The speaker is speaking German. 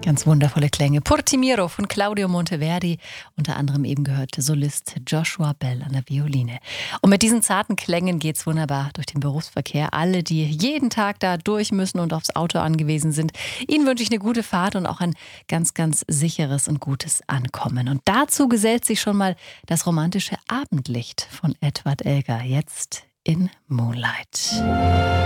Ganz wundervolle Klänge. Portimiro von Claudio Monteverdi, unter anderem eben gehört Solist Joshua Bell an der Violine. Und mit diesen zarten Klängen geht's wunderbar durch den Berufsverkehr. Alle, die jeden Tag da durch müssen und aufs Auto angewiesen sind, ihnen wünsche ich eine gute Fahrt und auch ein ganz, ganz sicheres und gutes Ankommen. Und dazu gesellt sich schon mal das romantische Abendlicht von Edward Elgar, jetzt in Moonlight.